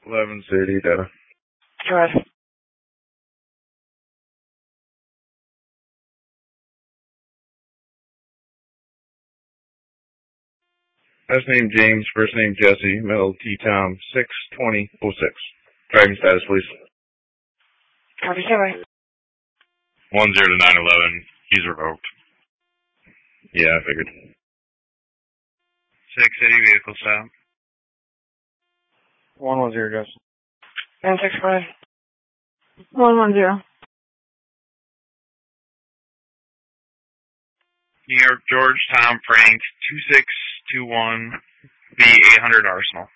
11 City data. Go ahead. Last name James, first name Jesse, middle T-Tom, 6/20/06. Driving status, please. Copy, Kelly. 10 to 911. He's revoked. Yeah, I figured. 6 City vehicle stop. 110, Justin. 96, go ahead. 110. New York, George, Tom, Frank, 2621 B 800 Arsenal.